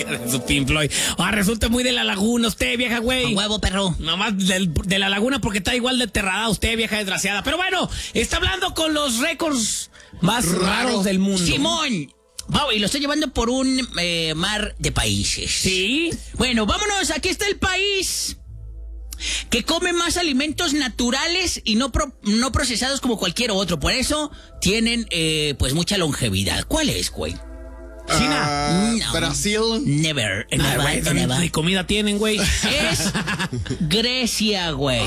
Su Pink Floyd. Resulta muy de la laguna usted, vieja güey. A huevo, perro. Nomás de la laguna porque está igual de enterrada usted, vieja desgraciada. Pero bueno, está hablando con los récords más raros del mundo. Simón. Wow, y lo estoy llevando por un mar de países. Sí. Bueno, vámonos. Aquí está el país que come más alimentos naturales y no procesados como cualquier otro. Por eso tienen pues mucha longevidad. ¿Cuál es, güey? China. No. Brasil. Never. Ni comida tienen, güey. Es Grecia, güey.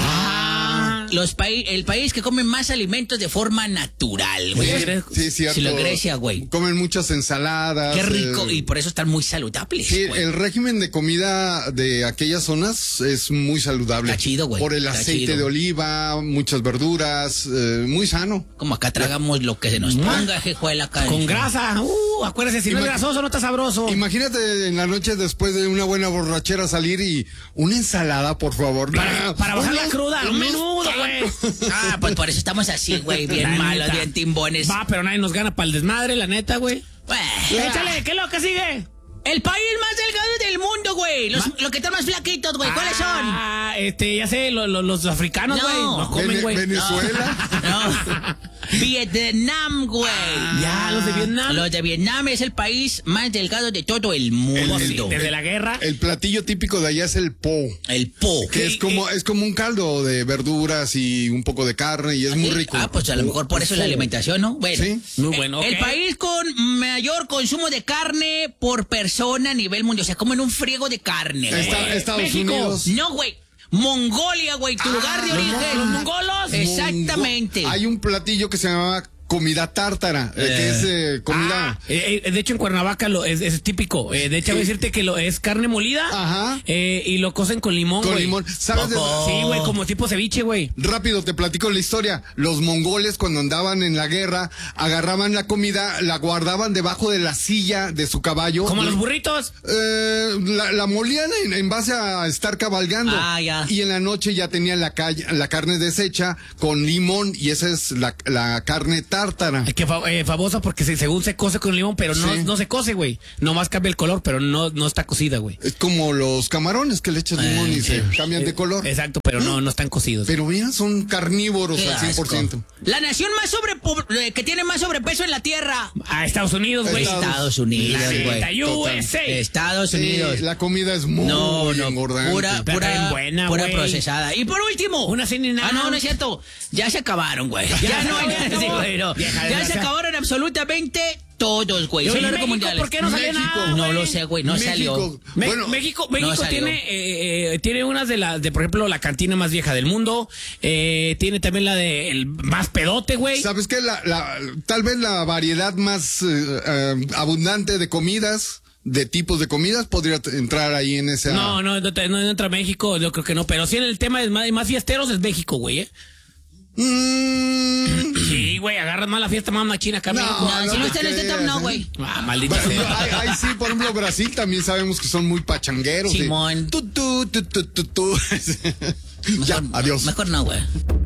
El país que come más alimentos de forma natural, güey. Sí, cierto. Sí, Grecia, güey. Comen muchas ensaladas. Qué rico, y por eso están muy saludables, Sí, güey. el régimen de comida de aquellas zonas es muy saludable. Está chido, güey. Por el Está aceite chido. de oliva, muchas verduras, muy sano. Como acá tragamos lo que se nos ponga, jejuela acá. Con grasa. Acuérdese, si no es grasoso, no está sabroso. Imagínate en la noche después de una buena borrachera salir y una ensalada, por favor. Para bajar la cruda, un menudo, güey. Pues por eso estamos así, güey, bien La malos, neta. bien timbones. Va, pero nadie nos gana para el desmadre, la neta, güey. Bueno. Échale, ¿qué es lo que sigue? El país más delgado del mundo, güey. Los que están más flaquitos, güey. ¿Cuáles son? Ya sé, los africanos, No. güey. Nos comen, güey. Venezuela. No. Vietnam, güey. Ya, los de Vietnam. Los de Vietnam es el país más delgado de todo el mundo. Desde la guerra. El platillo típico de allá es el po. El po. Que es como un caldo de verduras y un poco de carne y es muy rico. Pues a lo mejor por eso es la alimentación, ¿no? Bueno. Sí. Muy bueno, El ok. país con mayor consumo de carne por persona a nivel mundial. O sea, comen un friego de carne, güey. Estados México. Unidos. No, güey. Mongolia, güey, tu lugar de origen. ¿Los mongolos? Exactamente. Hay un platillo que se llama comida tártara, que es comida... De hecho, en Cuernavaca es típico. De hecho, voy a decirte que es carne molida. Ajá. Y lo cocen con limón, Con güey. limón. ¿Sabes de- Sí, güey, como tipo ceviche, güey. Rápido, te platico la historia. Los mongoles, cuando andaban en la guerra, agarraban la comida, la guardaban debajo de la silla de su caballo. Como los burritos. La molían en base a estar cabalgando. Ya. Y en la noche ya tenían la carne deshecha con limón y esa es la carne tártara. Que famosa porque según se cose con limón, pero Sí. no se cose, güey. Nomás cambia el color, pero no está cocida, güey. Es como los camarones que le echas limón y se cambian de color. Exacto, pero no están cocidos. Pero mira, son carnívoros Qué al 100%. asco. La nación que tiene más sobrepeso en la tierra. A Estados Unidos, güey. Estados Unidos, güey. USA. Estados Sí, Unidos. la comida es muy engordante. Pura bien buena, güey. procesada. Y por último. Una sin ni nada. No es cierto. Ya se acabaron, güey. Ya no hay ya nada, sí, güey, no. Vieja Ya se desgraciada. acabaron absolutamente todos, güey. ¿Y Son los México récords mundiales. por qué no salió nada, No güey? lo sé, güey. No salió. Bueno, México no salió. tiene unas de por ejemplo, la cantina más vieja del mundo. Tiene también la de el más pedote, güey. ¿Sabes qué? Tal vez la variedad más abundante de comidas, de tipos de comidas, podría entrar ahí en esa... No entra México, yo creo que no. Pero sí en el tema de más fiesteros es México, güey, Sí, güey, agarras más la fiesta más machina acá en No, México. Si no está en este top, no, güey. Maldita Bueno, sea. ahí sí, por ejemplo, Brasil también sabemos que son muy pachangueros. Simón. Ya, adiós. Mejor no, güey.